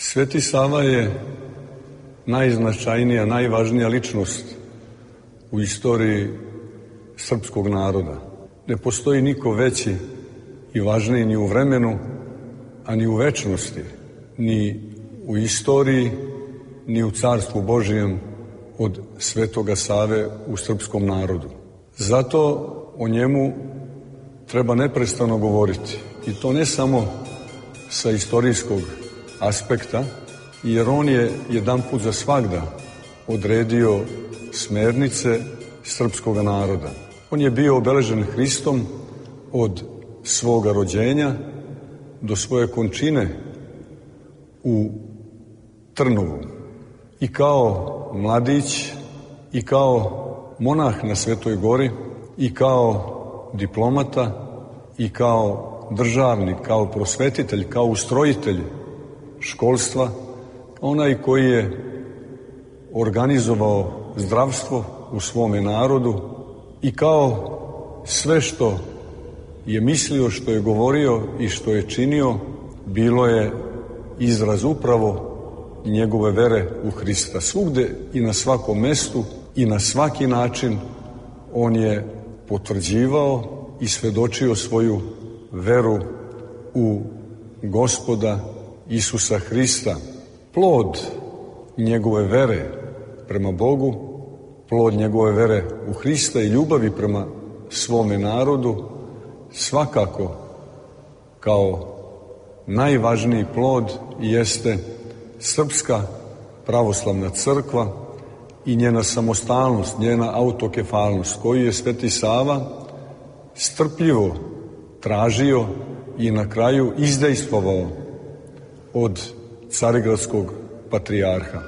Sveti Sava je najznačajnija, najvažnija ličnost u istoriji srpskog naroda. Ne postoji niko veći i važniji ni u vremenu, a ni u večnosti, ni u istoriji, ni u Carstvu Božijem od Svetoga Save u srpskom narodu. Zato o njemu treba neprestano govoriti. I to ne samo sa istorijskog aspekta, jer on je jedanput za svagda odredio smernice srpskog naroda. On je bio obeležen Hristom od svoga rođenja do svoje končine u Trnovu. I kao mladić, i kao monah na Svetoj gori, i kao diplomata, i kao državnik, kao prosvetitelj, kao ustrojitelj školstva, onaj koji je organizovao zdravstvo u svome narodu i kao sve što je mislio, što je govorio i što je činio, bilo je izraz upravo njegove vere u Hrista. Svugde i na svakom mestu i na svaki način on je potvrđivao i svedočio svoju veru u Gospoda Isusa Hrista. Plod njegove vere prema Bogu, plod njegove vere u Hrista i ljubavi prema svome narodu, svakako kao najvažniji plod jeste Srpska pravoslavna crkva i njena samostalnost, njena autokefalnost, koju je Sveti Sava strpljivo tražio i na kraju izdejstvovao od carigradskog patrijarha.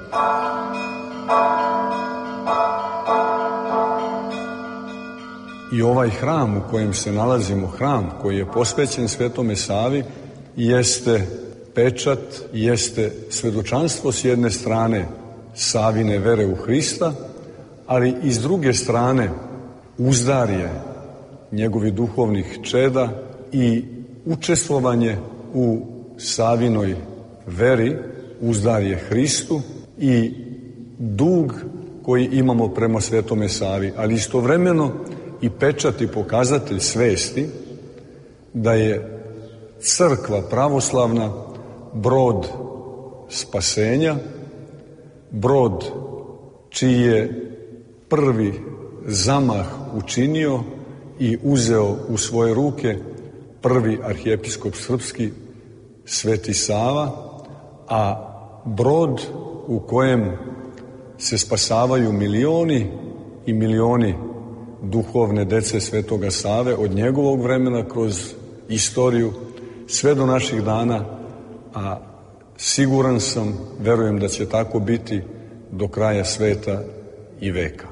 I ovaj hram u kojem se nalazimo, hram koji je posvećen Svetome Savi, jeste pečat, jeste svedočanstvo s jedne strane Savine vere u Hrista, ali i s druge strane uzdarje njegovih duhovnih čeda i učestvovanje u Savinoj veri, uzdarje Hristu i dug koji imamo prema Svetome Savi, ali istovremeno i pečat i pokazatelj svesti da je crkva pravoslavna brod spasenja, brod čiji je prvi zamah učinio i uzeo u svoje ruke prvi arhijepiskop srpski Sveti Sava, a brod u kojem se spasavaju milioni i milioni duhovne dece Svetoga Save od njegovog vremena kroz istoriju sve do naših dana, a siguran sam, verujem da će tako biti do kraja sveta i veka.